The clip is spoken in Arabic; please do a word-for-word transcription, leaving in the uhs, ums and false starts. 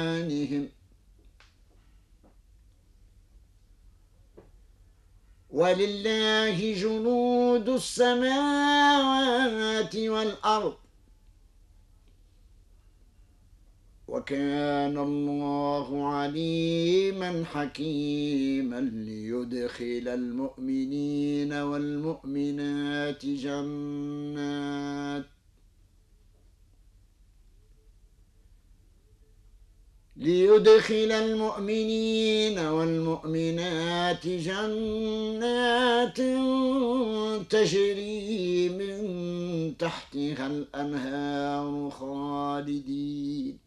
إيمانهم ولله جنود السماوات والأرض وكان الله عليما حكيما ليدخل المؤمنين والمؤمنات جنات ليدخل المؤمنين والمؤمنات جنات تجري من تحتها الأنهار خالدين